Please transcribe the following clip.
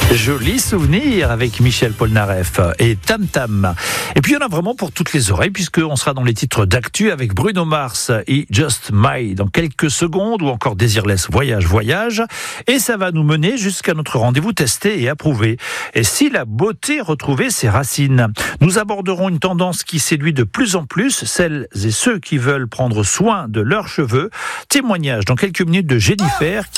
Joli souvenir avec Michel Polnareff et Tam Tam. Et puis il y en a vraiment pour toutes les oreilles, puisqu'on sera dans les titres d'actu avec Bruno Mars et Just My dans quelques secondes, ou encore Desireless Voyage. Et ça va nous mener jusqu'à notre rendez-vous testé et approuvé. Et si la beauté retrouvait ses racines? Nous aborderons une tendance qui séduit de plus en plus celles et ceux qui veulent prendre soin de leurs cheveux. Témoignage dans quelques minutes de Jennifer,